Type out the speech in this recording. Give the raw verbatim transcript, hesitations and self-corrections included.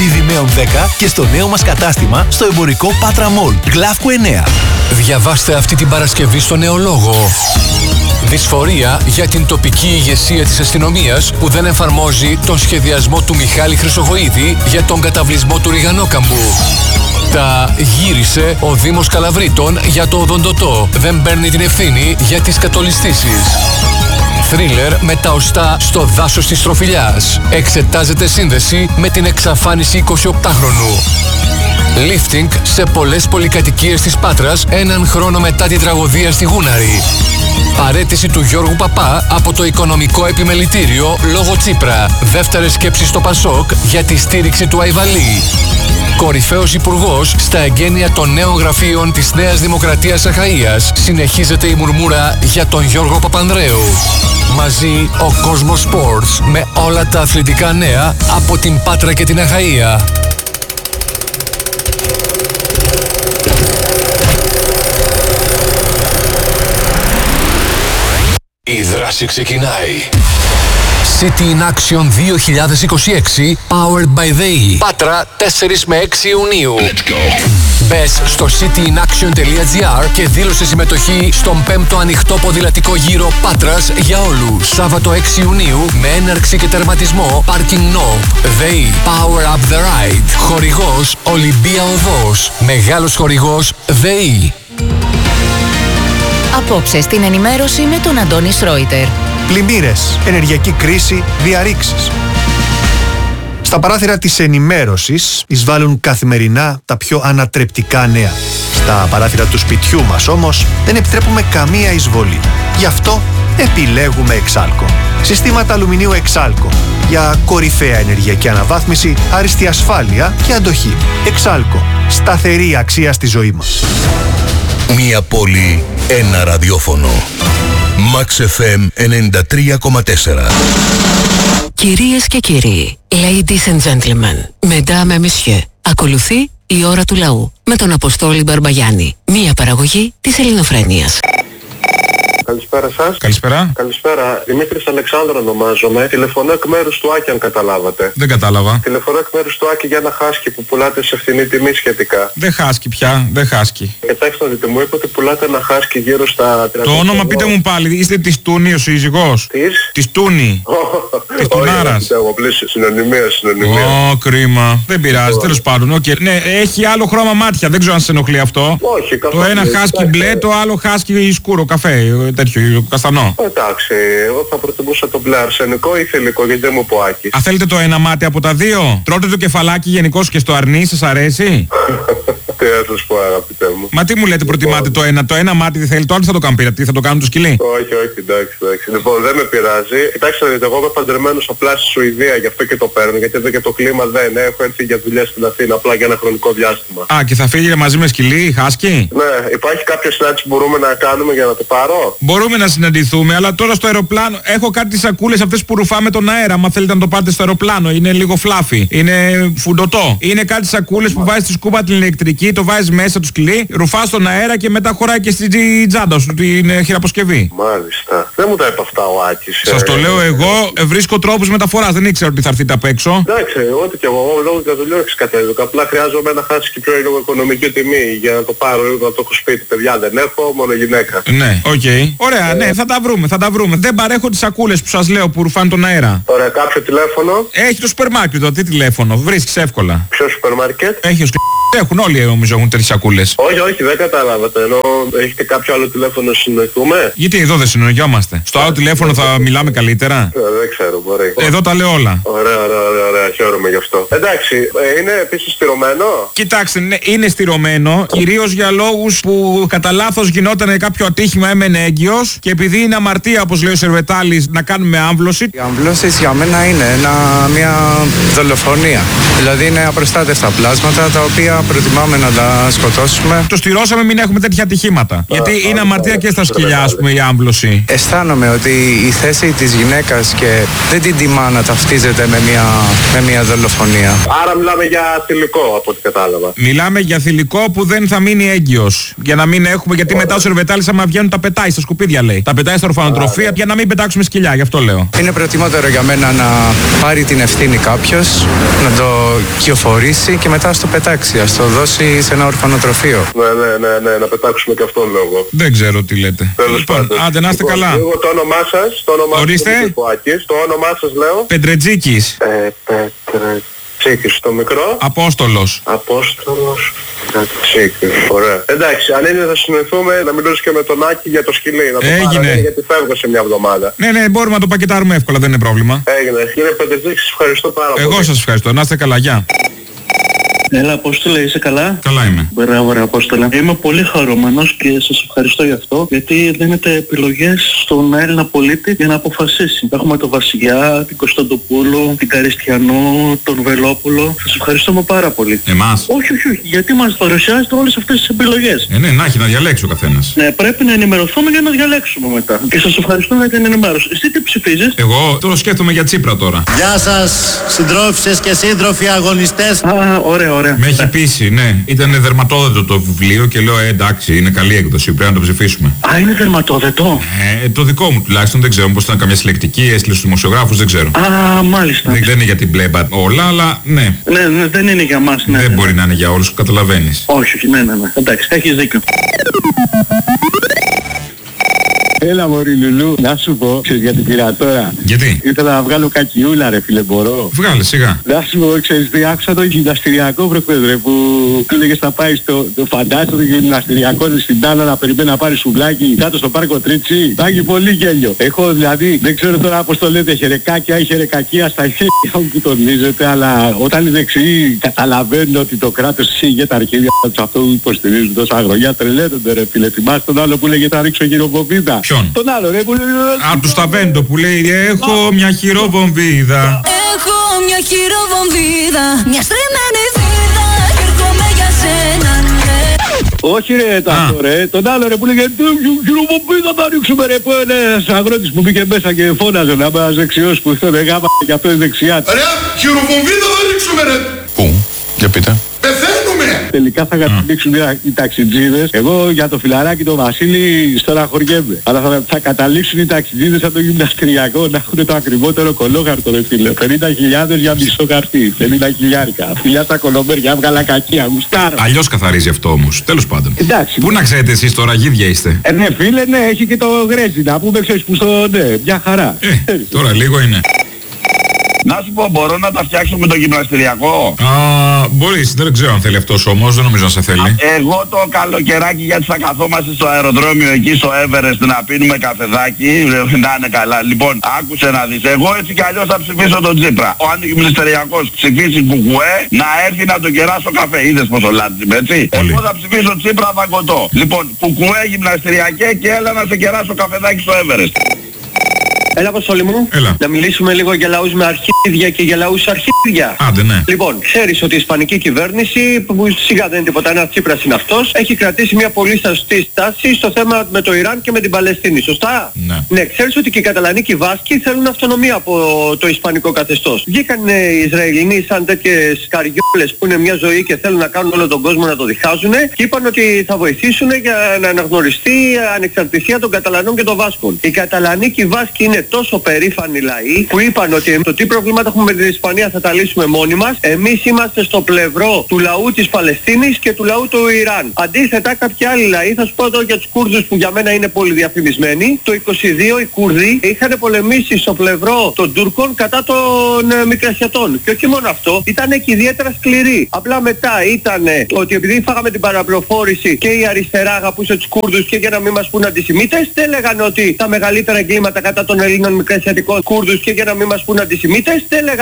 Διδυμαίων δέκα και στο νέο μας κατάστημα στο εμπορικό Πάτρα Μολ, Γλαύκου εννέα. Διαβάστε αυτή την Παρασκευή στο Νεολόγο. Δυσφορία για την τοπική ηγεσία της αστυνομίας που δεν εφαρμόζει τον σχεδιασμό του Μιχάλη Χρυσοχοΐδη για τον καταβλισμό του Ριγανόκαμπου. Τα γύρισε ο Δήμος Καλαβρίτων για το οδοντοτό. Δεν παίρνει την ευθύνη για τις κατολιστήσεις. Θρίλερ με τα οστά στο δάσος της Τροφιλιάς. Εξετάζεται σύνδεση με την εξαφάνιση εικοσιοκτάχρονου. Lifting σε πολλές πολυκατοικίες της Πάτρας έναν χρόνο μετά την τραγωδία στη Γούναρη. Παραίτηση του Γιώργου Παπά από το Οικονομικό Επιμελητήριο λόγω Τσίπρα. Δεύτερες σκέψεις στο Πασόκ για τη στήριξη του Αϊβαλή. Κορυφαίος υπουργός στα εγγένεια των νέων γραφείων της Νέας Δημοκρατίας Αχαΐας. Συνεχίζεται η μουρμούρα για τον Γιώργο Παπανδρέου. Μαζί ο Κόσμος Sports με όλα τα αθλητικά νέα από την Πάτρα και την Αχαΐα. Η δράση ξεκινάει. City in Action δύο χιλιάδες είκοσι έξι Powered by ΔΕΗ. Πάτρα τέσσερα με έξι Ιουνίου. Μπες στο cityinaction.gr και δήλωσε συμμετοχή στον πέμπτο ανοιχτό ποδηλατικό γύρο Πάτρας για όλους. Σάββατο έξι Ιουνίου με έναρξη και τερματισμό Parking Knob. ΔΕΗ Power Up the Ride. Χορηγός Ολυμπία Οδός. Μεγάλος χορηγός ΔΕΗ. Απόψε στην ενημέρωση με τον Αντώνη Σρόιτερ. Πλημμύρες, ενεργειακή κρίση, διαρρήξεις. Στα παράθυρα της ενημέρωσης εισβάλλουν καθημερινά τα πιο ανατρεπτικά νέα. Στα παράθυρα του σπιτιού μας όμως δεν επιτρέπουμε καμία εισβολή. Γι' αυτό επιλέγουμε Εξάλκο. Συστήματα αλουμινίου Εξάλκο για κορυφαία ενεργειακή αναβάθμιση, άριστη ασφάλεια και αντοχή. Εξάλκο. Σταθερή αξία στη ζωή μας. Μία πόλη, ένα ραδιόφωνο. Max εφ εμ ενενήντα τρία κόμμα τέσσερα. Κυρίες και κύριοι, ladies and gentlemen, mesdames et messieurs, ακολουθεί η ώρα του λαού με τον Αποστόλη Μπαρμπαγιάννη. Μία παραγωγή της Ελληνοφρένειας. Καλησπέρα σας. Καλησπέρα. Καλησπέρα. Δημήτρης Αλεξάνδρου ονομάζομαι. Τηλεφωνώ εκ μέρους του Άκη, αν καταλάβατε. Δεν κατάλαβα. Τηλεφωνώ εκ μέρους του Άκη για ένα χάσκι που πουλάτε σε φθηνή τιμή σχετικά. Δεν χάσκι πια, δεν χάσκι. Κοιτάξτε να δείτε, μου είπε ότι πουλάτε ένα χάσκι γύρω στα τριάντα. Το όνομα πείτε μου πάλι, είστε της Τούνη ο σύζυγός. Της? Της Τούνη. Της Τουνάρας. Εγώ πλήσει, συνωνυμία, συνωνυμία. Ω, κρίμα. Δεν πειράζει, τέλος πάντων. Okay. Ναι, έχει άλλο χρώμα μάτια, δεν ξέρω αν σε ενοχλεί αυτό. Όχι, καθόλου. Το ένα χάσκι μπλε, το άλλο χάσκι σκούρο, καφέ, τέτοιο, καστανό. Εντάξει, εγώ θα προτιμούσα το μπλε αρσενικό ή θηλυκό, γιατί δεν μου πω Άκη. Α, θέλετε το ένα μάτι από τα δύο? Τρώτε το κεφαλάκι γενικώς και στο αρνί, σας αρέσει? Τι θα σας πω, αγαπητέ μου. Μα τι μου λέτε, προτιμάτε το ένα, το ένα μάτι δεν θέλει, το άλλο θα το κάνει πειρατή, θα το κάνουν το σκυλί? Όχι, όχι, εντάξει, εντάξει. Λοιπόν, δεν με πειράζει. Κοιτάξτε, δείτε, εγώ είμαι παντρεμένος απλά στη Σουηδία, γι' αυτό και το παίρνω, γιατί εδώ και το κλίμα δεν έχω έρθει για δουλειές στην Αθήνα, απλά για ένα χρονικό διάστημα. Α, και θα φύγει μαζί με σκυλί, χάσκι? Ναι, υπάρχει κάποια συνάντηση που μπορούμε να κάνουμε για να το πάρω? Μπορούμε να συναντηθούμε, αλλά τώρα στο αεροπλάνο έχω κάτι τις σακούλες αυτές που ρουφάμε τον αέρα. Αν θέλετε να το πάρετε στο αεροπλάνο, είναι λίγο φλάφι. Είναι φουντωτό. Είναι κάτι σακούλες που βάζεις στη σκούπα την ηλεκτρική, το βάζεις μέσα του σκυλί, ρουφάς τον αέρα και μετά χωράει και στην τζάντα σου την χειραποσκευή. Μάλιστα. Δεν μου τα είπε αυτά ο Άκης. Σας το λέω εγώ, βρίσκω τρόπους μεταφοράς. Δεν ήξερα ότι θα έρθετε απ' έξω. Εντάξει, ό,τι και εγώ λόγω για δουλειά έχεις κατέβηκα. Απλά χρειάζομαι ένα χάσκι πιο λίγο οικονομική τιμή για να το πάρω, να το έχω σπίτι. Παιδιά δεν έχω, μόνο γυναίκα. Ναι, οκ. Okay. Ωραία, ε... ναι, θα τα βρούμε, θα τα βρούμε. Δεν παρέχω τις σακούλες που σας λέω που ρουφάνε τον αέρα. Ωραία, κάποιο τηλέφωνο? Έχει το σούπερ μάρκετ, τι τηλέφωνο, βρίσκεις εύκολα. Ποιο σούπερ μάρκετ? Έχει ο Έχουν όλοι νομίζω έχουν τέτοιες σακούλες. Όχι, όχι, δεν καταλάβατε. Ενώ έχετε κάποιο άλλο τηλέφωνο να συνοηθούμε? Γιατί εδώ δεν συνοηθιόμαστε. Στο άλλο τηλέφωνο θα μιλάμε καλύτερα. Ε, δεν ξέρω, μπορεί. Εδώ τα λέω όλα. Ωραία, ωραία, ωραία, ωραία. Χαίρομαι γι' αυτό. Εντάξει, ε, είναι επίσης στηρωμένο? Κοιτάξτε, ναι, είναι στηρωμένο. Κυρίως για λόγους που κατά λάθος γινόταν κάποιο ατύχημα, έμενε έγκυος. Και επειδή είναι αμαρτία, όπως λέει ο Σερβετάλης, να κάνουμε άμβλωση. Οι αμβλώσεις για μένα είναι ένα, μια δολοφονία. Δηλαδή είναι απροστάτευτα πλάσματα τα οποία προτιμάμε να τα σκοτώσουμε. Το στηρώσαμε μην έχουμε τέτοια ατυχήματα. Γιατί α, είναι α, αμαρτία α, και στα α, σκυλιά, α, ας πούμε, η άμβλωση. Αισθάνομαι ότι η θέση της γυναίκας και δεν την τιμά να ταυτίζεται με μια, με μια δολοφονία. Άρα μιλάμε για θηλυκό από ό,τι κατάλαβα. Μιλάμε για θηλυκό που δεν θα μείνει έγκυος. Για να μην έχουμε, γιατί μετά ο Σερβετάλης άμα βγαίνουν τα πετάει στα σκουπίδια λέει. Τα πετάει στα ορφανοτροφία για να μην πετάξουμε σκυλιά, γι' αυτό λέω. Είναι προτιμότερο για μένα να πάρει την ευθύνη κάποιος, να το κυοφορήσει και μετά στο πετάξει, ας το δώσει σε ένα ορφανοτροφείο. Ναι, ναι, ναι, ναι, να πετάξουμε και αυτόν λόγο. Δεν ξέρω τι λέτε. Λοιπόν, άντε να είστε καλά. Εγώ το όνομά σας, το όνομά Ορίστε. σας, το όνομά σας λέω. Πεντρετζίκης. Ε, Πετρετζίκης, το μικρό. Απόστολος. Απόστολος Πετρετζίκης, ωραία. Εντάξει, αν είναι θα συνοηθούμε να μιλήσω και με τον Άκη για το σκυλί. Να το Έγινε. πάρω, γιατί φεύγω σε μια εβδομάδα. Ναι, ναι, μπορούμε να το πακετάρουμε εύκολα, δεν είναι πρόβλημα. Έγινε. Κύριε Πετρετζίκη, σας ευχαριστώ πάρα πολύ. Εγώ σας ευχαριστώ. Να είστε καλά, γεια. Έλα, Απόστολε, είσαι καλά? Καλά είμαι. Μπράβο, ρε Απόστολε. Είμαι πολύ χαρούμενος και σας ευχαριστώ γι' αυτό, γιατί δίνετε επιλογές στον Έλληνα πολίτη για να αποφασίσει. Έχουμε τον Βασιλιά, την Κωνσταντοπούλου, την Καριστιανό, τον Βελόπουλο. Σας ευχαριστούμε πάρα πολύ. Εμάς. Όχι, όχι, όχι, γιατί μας παρουσιάζετε όλες αυτές τις επιλογές. Ε, ναι, να έχει να διαλέξει ο καθένας. Ναι, πρέπει να ενημερωθούμε για να διαλέξουμε μετά. Και σας ευχαριστώ για την ενημέρωση. Εσύ τι ψηφίζεις? Εγώ τώρα σκέφτομαι για Τσίπρα τώρα. Γεια σας, συντρόφισσες και σύντροφοι αγωνιστές. Α, ωραία, ωραία. Με έχει πείσει, ναι. Ήταν δερματόδετο το βιβλίο και λέω, ε, εντάξει, είναι καλή έκδοση, πρέπει να το ψηφίσουμε. Α, είναι δερματόδετο. Ε, το δικό μου τουλάχιστον, δεν ξέρω, πώς ήταν καμιά συλλεκτική, έστειλε στους δημοσιογράφους, δεν ξέρω. Α, μάλιστα. Δεν, δεν είναι για την μπλέμπα όλα, αλλά ναι. Ναι, ναι, δεν είναι για μας, ναι. Δεν ναι. μπορεί να είναι για όλους, καταλαβαίνεις. Όχι, όχι, ναι, ναι, ναι. Εντάξει, έχεις δίκιο. Έλα μωρή Λουλού, να σου πω, ξέρεις γιατί πήρα τώρα. Γιατί? Ήθελα να βγάλω κακιούλα ρε φίλε, μπορώ. Βγάλε σιγά. Να σου πω, ξέρεις τι, άκουσα το γυμναστηριακό προχθές ρε, που έλεγες θα πάει στο, το φαντάστο το γυμναστηριακό στην Τάνα να περιμένει να πάρει σουβλάκι κάτω στο πάρκο Τρίτσι. Θα έχει πολύ γέλιο. Έχω δηλαδή, δεν ξέρω τώρα πώς το λέτε, χερεκάκια ή χερεκακία στα χέρια μου που τονίζετε, αλλά όταν οι δεξιοί καταλαβαίνουν ότι το κράτος σίγε τα αρχίδια τους αυτό που υποστηρίζουν τόσα χρόνια, τρελαίνονται ρε φίλε. Θυμάστε τον άλλο που λέγε θα ρίξω χειροβομβίδα. Ποιον? Τον άλλο ρε που λέει... Α, του Σταβέντο που λέει έχω μια χειροβομβίδα. Έχω μια χειροβομβίδα, μια στρεμμένη βίδα και έρχομαι για σένα, ναι. Όχι ρε τάτο ρε, τον άλλο ρε που λέγε χειροβομβίδα θα ρίξουμε ρε, που είναι ένας αγρότης που μπήκε μέσα και φώναζε να είμαι ένας δεξιός που ήθελε γάμα και αυτό είναι δεξιά. Ρε, χειροβομβίδα θα ρίξουμε ρε. Πού, για πείτε. Πεθαίνουμε! Τελικά θα καταλήξουν mm. οι ταξιτζίδες. Εγώ για το φιλαράκι το Βασίλη στεναχωριέμαι. Αλλά θα, θα καταλήξουν οι ταξιτζίδες από το γυμναστηριακό να έχουν το ακριβότερο κολόγαρτο ρε φίλε. πενήντα χιλιάδες για μισό χαρτί. πενήντα χιλιάρικα. Φιλιά στα κολομέρια, έβγαλα κακία, γουστάρω. Αλλιώς καθαρίζει αυτό όμως. Τέλος πάντων. Εντάξει. Πού να ξέρετε εσείς τώρα, γίδια είστε. Ε, ναι φίλε, ναι, έχει και το γρέζι να πούμε, ξέρεις που στο, ναι, μια χαρά. Ε, τώρα λίγο είναι. Να σου πω, μπορώ να τα φτιάξω με το γυμναστηριακό? Α, μπορείς, δεν ξέρω αν θέλει αυτός όμως, δεν νομίζω να σε θέλει. Α, εγώ το καλοκαιράκι, γιατί θα καθόμαστε στο αεροδρόμιο εκεί στο Everest να πίνουμε καφεδάκι, να είναι καλά. Λοιπόν, άκουσε να δεις, εγώ έτσι κι αλλιώς θα ψηφίσω τον Τσίπρα. Ο αντιγυμναστηριακός ψηφίσει κουκουέ, να έρθει να τον κεράσω καφέ. Είδες πόσο λάτζι με, έτσι. Πολύ. Εγώ θα ψηφίσω Τσίπρα βαγκωτό. Λοιπόν, κουκουέ γυμναστηριακέ και έλα να σε κεράσω καφεδάκι στο Everest. Έλα, Αποστόλη μου. Έλα. Να μιλήσουμε λίγο για λαούς με αρχίδια και για λαούς αρχίδια. Άντε, ναι. Λοιπόν, ξέρεις ότι η Ισπανική κυβέρνηση, που σιγά δεν είναι τίποτα, ένας Τσίπρας είναι αυτός, έχει κρατήσει μια πολύ σωστή στάση στο θέμα με το Ιράν και με την Παλαιστίνη. Σωστά? Ναι. Ναι, ξέρεις ότι και οι Καταλανοί και οι Βάσκοι θέλουν αυτονομία από το Ισπανικό καθεστώς. Βγήκαν οι Ισραηλινοί σαν τέτοιες καριόλες που είναι μια ζωή και θέλουν να κάνουν όλο τον κόσμο να το διχάζουν και είπαν ότι θα βοηθήσουν για να αναγνωριστεί η ανεξαρτησία των Καταλανών και των Βάσκων. Οι Καταλανοί και οι Βάσκοι είναι τόσο περήφανοι λαοί που είπαν ότι το τι προβλήματα έχουμε με την Ισπανία θα τα λύσουμε μόνοι μας. Εμείς είμαστε στο πλευρό του λαού της Παλαιστίνης και του λαού του Ιράν. Αντίθετα, κάποιοι άλλοι λαοί, θα σου πω εδώ για τους Κούρδους που για μένα είναι πολύ διαφημισμένοι, το είκοσι δύο οι Κούρδοι είχαν πολεμήσει στο πλευρό των Τούρκων κατά των ε, Μικρασιατών. Και όχι μόνο αυτό, ήταν και ιδιαίτερα σκληροί. Απλά μετά ήταν ότι επειδή φάγαμε την παραπληροφόρηση και η αριστερά αγαπούσε τους Κούρδους και για να μην μας πούν αντισημίτες, δεν λέγανε ότι τα μεγαλύτερα εγκλήματα κατά των Ελλήνων Μικρασιατικών Κούρδους και για να μην μας πούν αντισημίτες, δεν λέγανε